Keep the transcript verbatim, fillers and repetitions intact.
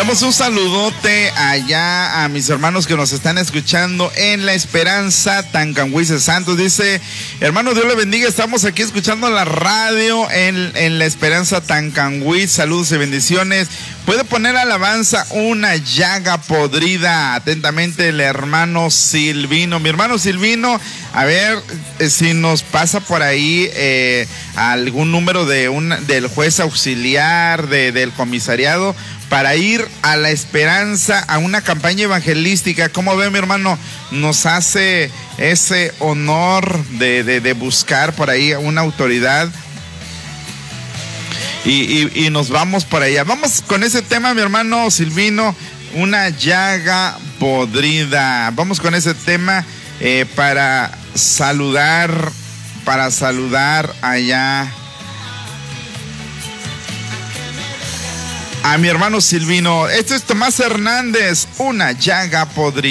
Mandamos un saludote allá a mis hermanos que nos están escuchando en La Esperanza, Tancanhuise Santos. Dice, hermano, Dios le bendiga, estamos aquí escuchando la radio en, en La Esperanza, Tancanhuise. Saludos y bendiciones. Puede poner alabanza Una llaga podrida. Atentamente el hermano Silvino. Mi hermano Silvino, a ver eh, si nos pasa por ahí eh, algún número de un, del juez auxiliar, de, del comisariado, para ir a La Esperanza a una campaña evangelística. ¿Cómo ve, mi hermano? Nos hace ese honor de, de, de buscar por ahí una autoridad. Y, y, y nos vamos por allá. Vamos con ese tema, mi hermano Silvino, Una llaga podrida. Vamos con ese tema eh, para saludar, para saludar allá a mi hermano Silvino. Esto es Tomás Hernández, Una llaga podrida.